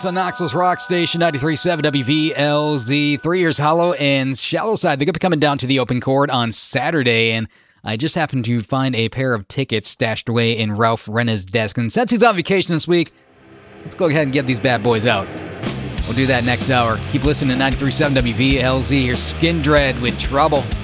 It's on Knoxville's Rock Station, 93.7 WVLZ. 3 Years Hollow and Shallow Side. They're going to be coming down to the open court on Saturday, and I just happened to find a pair of tickets stashed away in Ralph Renna's desk. And since he's on vacation this week, let's go ahead and get these bad boys out. We'll do that next hour. Keep listening to 93.7 WVLZ. Here's Skin Dread with Trouble.